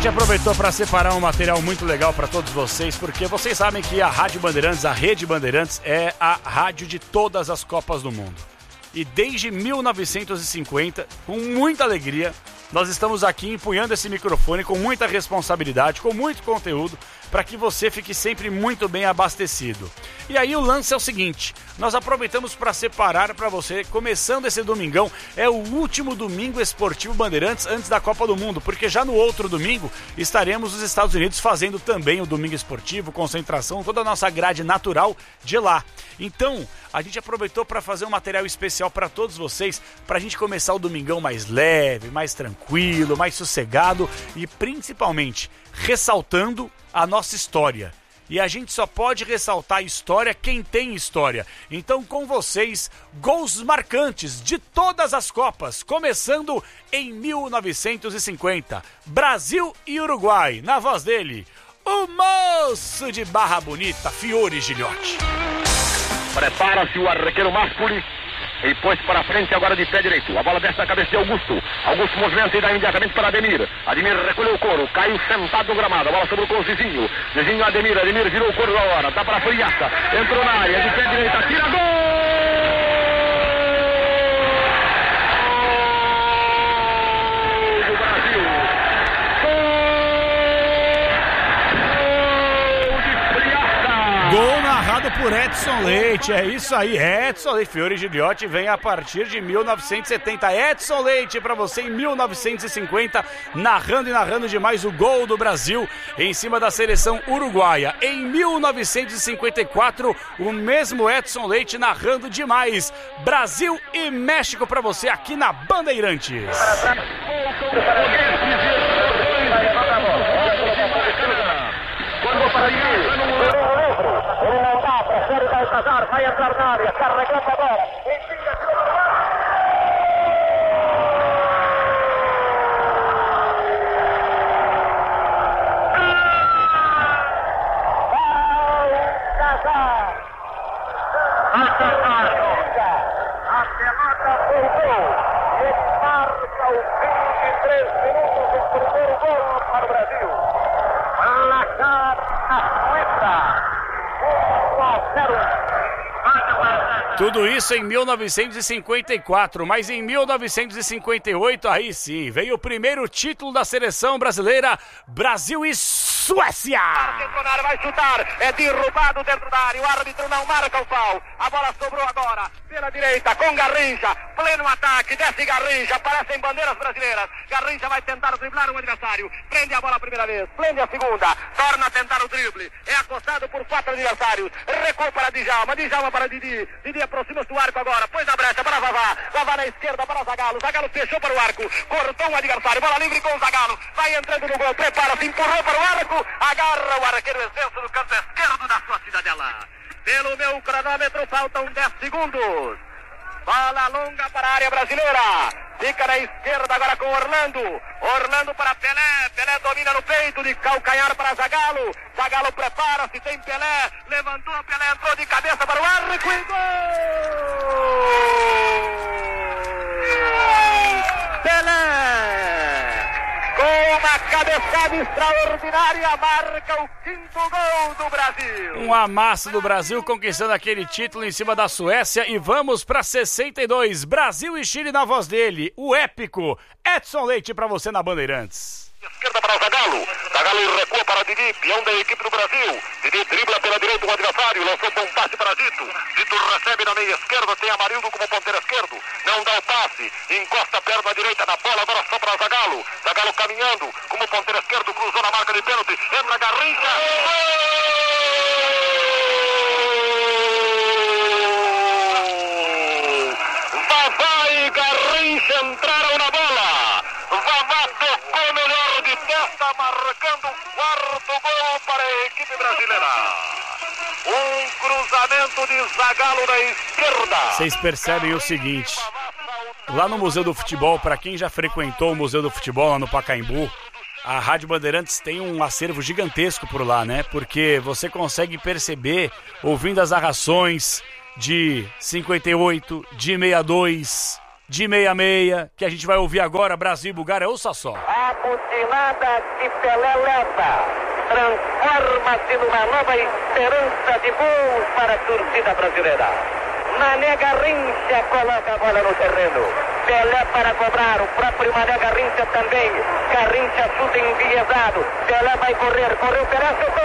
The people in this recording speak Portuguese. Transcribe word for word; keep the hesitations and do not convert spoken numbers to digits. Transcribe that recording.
gente aproveitou para separar um material muito legal para todos vocês, porque vocês sabem que a Rádio Bandeirantes, a Rede Bandeirantes, é a rádio de todas as Copas do Mundo. E desde mil novecentos e cinquenta, com muita alegria, nós estamos aqui empunhando esse microfone com muita responsabilidade, com muito conteúdo, para que você fique sempre muito bem abastecido. E aí o lance é o seguinte, nós aproveitamos para separar para você, começando esse domingão, é o último domingo esportivo Bandeirantes antes da Copa do Mundo, porque já no outro domingo estaremos nos Estados Unidos fazendo também o domingo esportivo, concentração, toda a nossa grade natural de lá. Então, a gente aproveitou para fazer um material especial para todos vocês, para a gente começar o domingão mais leve, mais tranquilo, mais sossegado e principalmente ressaltando a nossa história. E a gente só pode ressaltar a história quem tem história. Então, com vocês, gols marcantes de todas as Copas, começando em mil novecentos e cinquenta. Brasil e Uruguai, na voz dele, o moço de Barra Bonita, Fiore Gilhote. Prepara-se o arqueiro Mascoli e pôs para frente agora de pé direito. A bola desce na cabeça de Augusto. Augusto movimenta e dá imediatamente para Ademir. Ademir recolheu o couro, caiu sentado no gramado. A bola sobrou com o Zizinho. Zizinho Ademir, Ademir virou o couro da hora. Dá para Friaça, entrou na área, de pé direito, tira gol! Gol narrado por Edson Leite, é isso aí, Edson Leite, Fiore Gilhote vem a partir de mil novecentos e setenta, Edson Leite para você em mil novecentos e cinquenta, narrando e narrando demais o gol do Brasil em cima da seleção uruguaia. Em mil novecentos e cinquenta e quatro, o mesmo Edson Leite narrando demais, Brasil e México para você aqui na Bandeirantes. Ele não dá, prefere Baltazar, vai entrar na área, carregando a bola, enfia, Baltazar, a semana voltou, ele marca o vinte e três minutos do primeiro gol para o Brasil, placar na Suíça. Tudo isso em mil novecentos e cinquenta e quatro, mas em mil novecentos e cinquenta e oito, aí sim, veio o primeiro título da seleção brasileira, Brasil e Suécia! Vai chutar, é derrubado dentro da área, o árbitro não marca o foul, a bola sobrou agora, pela direita, com Garrincha, pleno ataque, desce Garrincha, aparecem bandeiras brasileiras, Garrincha vai tentar driblar o adversário, prende a bola a primeira vez, prende a segunda, torna a tentar o drible, é acostado por quatro adversários, recua para Djalma, Djalma para Didi, Didi aproxima-se do arco agora, pôs na brecha para Vavá, Vavá na esquerda para Zagallo, Zagallo fechou para o arco, cortou um adversário, bola livre com o Zagallo, vai entrando no gol, prepara-se, empurrou para o arco, agarra o arqueiro excelso no canto esquerdo da sua cidadela. Pelo meu cronômetro faltam dez segundos. Bola longa para a área brasileira. Fica na esquerda agora com Orlando. Orlando para Pelé. Pelé domina no peito de calcanhar para Zagallo. Zagallo prepara-se, tem Pelé. Levantou, Pelé entrou de cabeça para o arco e gol! Pelé! Com uma cabeçada extraordinária, marca o quinto gol do Brasil. Um amasso do Brasil conquistando aquele título em cima da Suécia. E vamos para sessenta e dois, Brasil e Chile na voz dele, o épico Edson Leite para você na Bandeirantes. Esquerda para Zagallo, Zagallo recua para Didi, peão da equipe do Brasil. Didi dribla pela direita o adversário, lançou bom passe para Zito. Zito recebe na meia esquerda, tem Amarildo como ponteiro esquerdo, não dá o passe, encosta a perna direita na bola, agora só para Zagallo. Zagallo caminhando como ponteiro esquerdo, cruzou na marca de pênalti, entra Garrincha. Vavá e Garrincha entraram na bola. Vavá tocou melhor de testa, marcando o quarto gol para a equipe brasileira. Um cruzamento de Zagallo na esquerda. Vocês percebem o seguinte, lá no Museu do Futebol, para quem já frequentou o Museu do Futebol lá no Pacaembu, a Rádio Bandeirantes tem um acervo gigantesco por lá, né? Porque você consegue perceber, ouvindo as narrações de cinquenta e oito, de sessenta e dois, de meia a meia, que a gente vai ouvir agora, Brasil e Bulgária, ouça só. A butinada que Pelé leva transforma-se numa nova esperança de gols para a torcida brasileira. Mané Garrincha coloca a bola no terreno. Pelé para cobrar, o próprio Mané Garrincha também. Garrincha chuta enviesado. Pelé vai correr, correu, Pelé,